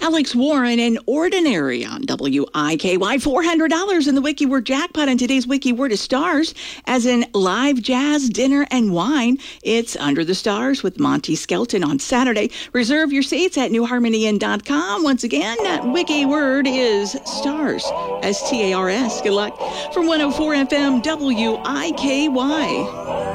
Alex Warren and Ordinary on WIKY. $400 in the Wiki Word jackpot, and today's Wiki Word is stars, as in live jazz, dinner, and wine. It's Under the Stars with Monty Skelton on Saturday. Reserve your seats at newharmonyinn.com. Once again, that Wiki Word is stars, S-T-A-R-S. Good luck from 104 FM WIKY.